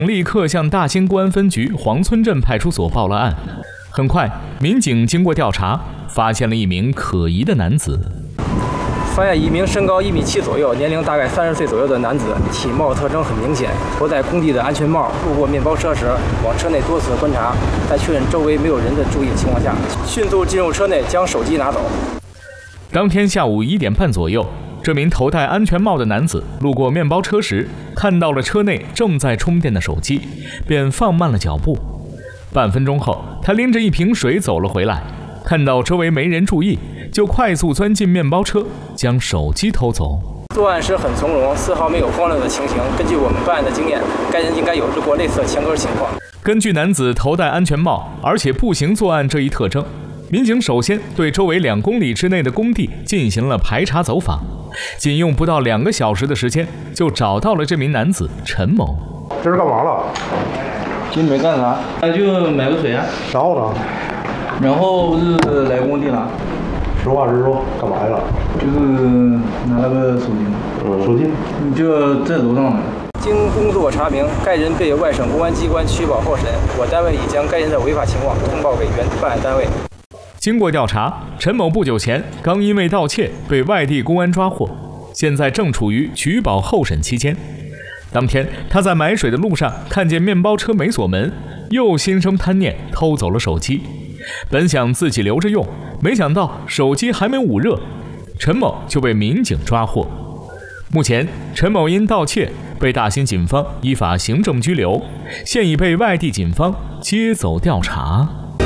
立刻向大兴公安分局黄村镇派出所报了案。很快，民警经过调查，发现了一名可疑的男子。 发现一名身高1.7米左右、年龄大概30岁左右的男子，体貌特征很明显，头戴工地的安全帽，路过面包车时往车内多次观察，在确认周围没有人的注意的情况下，迅速进入车内将手机拿走。 当天下午1点半左右，这名头戴安全帽的男子路过面包车时，看到了车内正在充电的手机，便放慢了脚步。半分钟后，他拎着一瓶水走了回来，看到周围没人注意，就快速钻进面包车，将手机偷走。 作案时很从容，丝毫没有慌乱的情形。根据我们办案的经验，该人应该有过类似的前科情况。 根据男子头戴安全帽而且步行作案这一特征，民警首先对周围2公里之内的工地进行了排查走访，仅用不到2个小时的时间，就找到了这名男子陈某。 这是干嘛了？ 今没干啥，就买个水啊。 然后呢？ 然后是来工地了。 实话实说，干嘛来了？ 就是拿了个手机。 手机？ 你就在楼上了。 经工作查明，该人被外省公安机关取保候审，我单位已将该人的违法情况通报给原办案单位。 经过调查，陈某不久前刚因为盗窃被外地公安抓获，现在正处于取保候审期间。当天，他在买水的路上看见面包车没锁门，又心生贪念，偷走了手机。本想自己留着用，没想到手机还没捂热，陈某就被民警抓获。目前，陈某因盗窃被大兴警方依法行政拘留，现已被外地警方接走调查。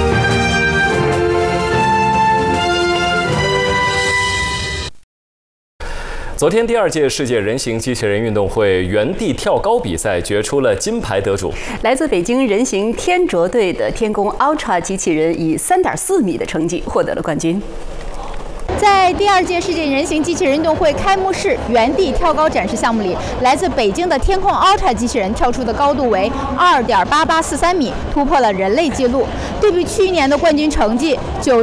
昨天，第2届世界人形机器人运动会原地跳高比赛决出了金牌得主， 来自北京人形天卓队的天宫 Ultra 机器人以3.4米的成绩获得了冠军。 在第2届世界人形机器人运动会开幕式原地跳高展示项目里，来自北京的天控 Ultra 机器人跳出的高度为2.8843米，突破了人类纪录。对比去年的冠军成绩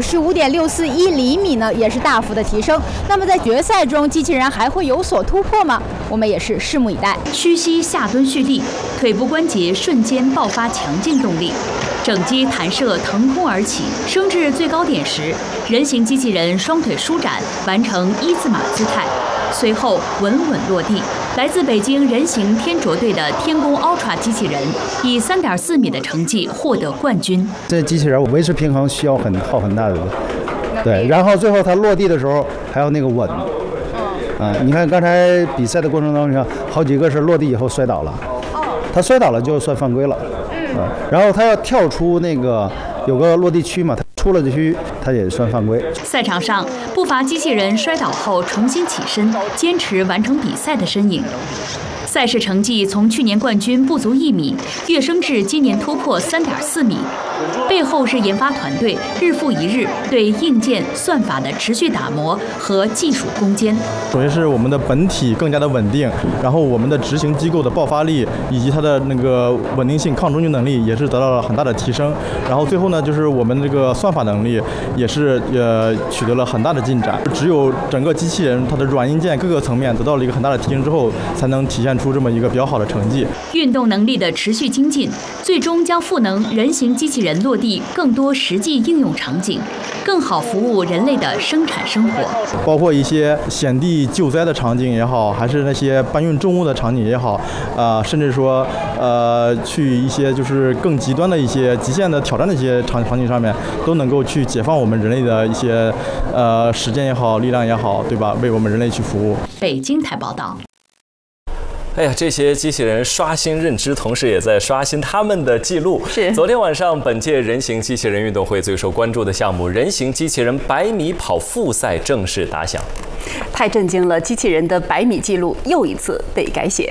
95.641厘米呢，也是大幅的提升。那么在决赛中，机器人还会有所突破吗？我们也是拭目以待。 屈膝下蹲蓄力，腿部关节瞬间爆发强劲动力，整机弹射腾空而起，升至最高点时，人形机器人双腿舒展，完成1字马姿态，随后稳稳落地。来自北京人形天卓队的天宫 Ultra 机器人以3.4米的成绩获得冠军。 这机器人维持平衡需要耗很大的，对，然后最后它落地的时候还要那个稳。你看刚才比赛的过程当中，好几个是落地以后摔倒了，他摔倒了就算犯规了。然后他要跳出那个有个落地区嘛，他出了这区他也算犯规。 赛场上不乏机器人摔倒后重新起身，坚持完成比赛的身影。赛事成绩从去年冠军不足1米跃升至今年突破3.4米，背后是研发团队日复一日对硬件算法的持续打磨和技术攻坚。 首先是我们的本体更加的稳定，然后我们的执行机构的爆发力以及它的那个稳定性、抗冲击能力也是得到了很大的提升。然后最后呢，就是我们这个算法能力也是取得了很大的进展。只有整个机器人它的软硬件各个层面得到了一个很大的提升之后，才能体现出这么一个比较好的成绩。 运动能力的持续精进，最终将赋能人形机器人落地更多实际应用场景，更好服务人类的生产生活。 包括一些险地救灾的场景也好，还是那些搬运重物的场景也好，甚至说去一些就是更极端的一些极限的挑战的一些场景上面，都能够去解放我们人类的一些时间也好，力量也好，对吧？为我们人类去服务。 北京台报道。 哎呀，这些机器人刷新认知，同时也在刷新他们的记录。 是。 昨天晚上，本届人形机器人运动会最受关注的项目——人形机器人100米跑复赛正式打响。 太震惊了！机器人的100米记录又一次被改写。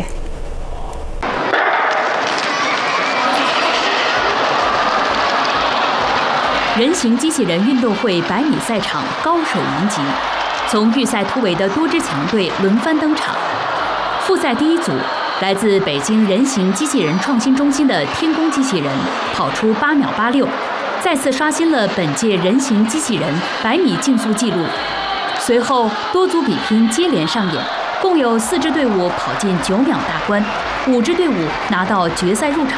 人形机器人运动会100米赛场高手云集，从预赛突围的多支强队轮番登场。复赛第一组，来自北京人形机器人创新中心的天宫机器人跑出8秒86，再次刷新了本届人形机器人100米竞速纪录。随后多组比拼接连上演，共有4支队伍跑进9秒大关，5支队伍拿到决赛入场